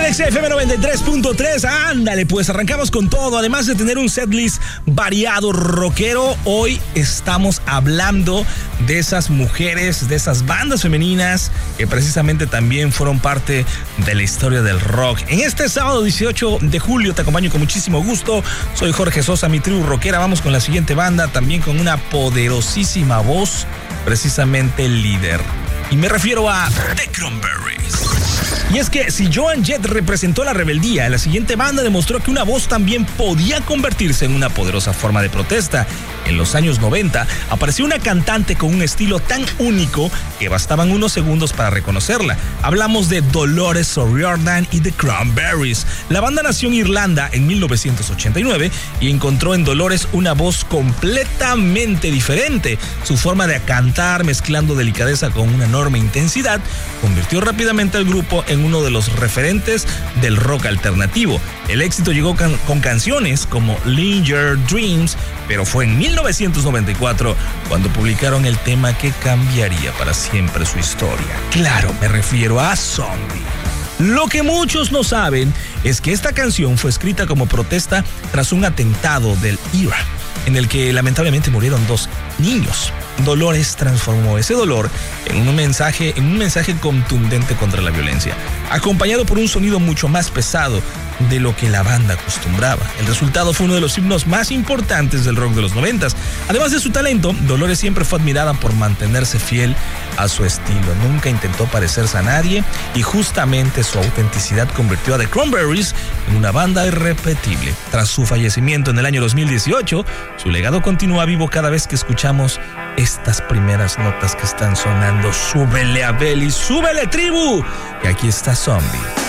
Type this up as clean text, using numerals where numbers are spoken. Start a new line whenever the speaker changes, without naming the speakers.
XFM 93.3, ándale, pues arrancamos con todo. Además de tener un setlist variado, rockero, hoy estamos hablando de esas mujeres, de esas bandas femeninas que precisamente también fueron parte de la historia del rock. En este sábado 18 de julio te acompaño con muchísimo gusto. Soy Jorge Sosa, mi tribu rockera. Vamos con la siguiente banda, también con una poderosísima voz, precisamente el líder. Y me refiero a The Cranberries. Y es que si Joan Jett representó la rebeldía, la siguiente banda demostró que una voz también podía convertirse en una poderosa forma de protesta. En los años 90 apareció una cantante con un estilo tan único que bastaban unos segundos para reconocerla. Hablamos de Dolores O'Riordan y The Cranberries. La banda nació en Irlanda en 1989 y encontró en Dolores una voz completamente diferente. Su forma de cantar, mezclando delicadeza con una enorme intensidad, convirtió rápidamente al grupo en uno de los referentes del rock alternativo. El éxito llegó con canciones como Linger Dreams, pero fue en 1994 cuando publicaron el tema que cambiaría para siempre su historia. Claro, me refiero a Zombie. Lo que muchos no saben es que esta canción fue escrita como protesta tras un atentado del IRA, en el que lamentablemente murieron 2 niños. Dolores transformó ese dolor en un mensaje contundente contra la violencia, acompañado por un sonido mucho más pesado de lo que la banda acostumbraba. El resultado fue uno de los himnos más importantes del rock de los 90s. Además de su talento, Dolores siempre fue admirada por mantenerse fiel a su estilo. Nunca intentó parecerse a nadie y justamente su autenticidad convirtió a The Cranberries en una banda irrepetible. Tras su fallecimiento en el año 2018, su legado continúa vivo cada vez que escuchamos estas primeras notas que están sonando. Súbele, Abel, y súbele, tribu, y aquí está Zombie.